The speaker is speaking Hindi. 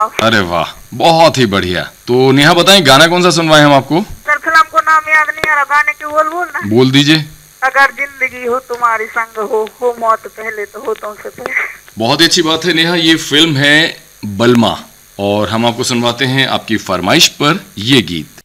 अरे वाह, बहुत ही बढ़िया। तो नेहा बताएं गाना कौन सा सुनवाएं हम आपको? सर फिल्म को नाम याद नहीं आ रहा, गाने की बोल ना। बोल दीजिए। अगर जिंदगी हो तुम्हारी संग हो मौत पहले तो हो तुमसे पहले। बहुत ही अच्छी बात है नेहा, ये फिल्म है बलमा और हम आपको सुनवाते हैं आपकी फरमाइश पर ये गीत।